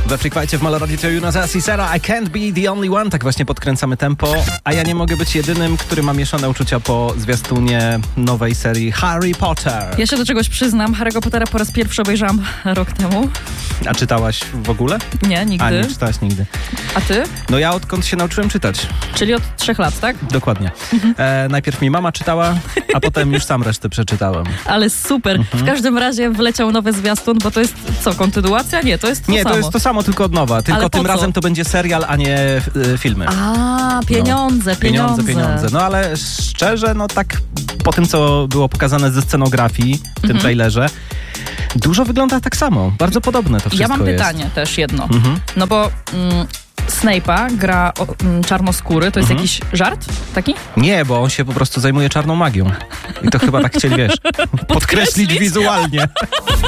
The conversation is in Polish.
We Freakwajcie w Melody to You na Zas i Sara, I can't be the only one. Tak właśnie podkręcamy tempo, a ja nie mogę być jedynym, który ma mieszane uczucia po zwiastunie nowej serii Harry Potter. Ja się do czegoś przyznam. Harry'ego Pottera po raz pierwszy obejrzałam rok temu. A czytałaś w ogóle? Nie, nigdy. A nie czytałaś nigdy. A ty? No ja odkąd się nauczyłem czytać. Czyli od 3 lat, tak? Dokładnie. Najpierw mi mama czytała, a potem już sam resztę przeczytałem. Ale super. W każdym razie wleciał nowy zwiastun, bo to jest co, kontynuacja? Nie, to jest to Nie, samo. to jest to samo, tylko od nowa. Tylko Ale po tym co? razem to będzie serial, a nie filmy. A, pieniądze. Pieniądze. No ale szczerze, no tak po tym, co było pokazane ze scenografii w tym trailerze, dużo wygląda tak samo. Bardzo podobne to wszystko Ja mam jest. pytanie też jedno. No bo Snape'a gra czarnoskóry. To jest jakiś żart taki? Nie, bo on się po prostu zajmuje czarną magią. I to chyba tak chcieli, wiesz, podkreślić wizualnie.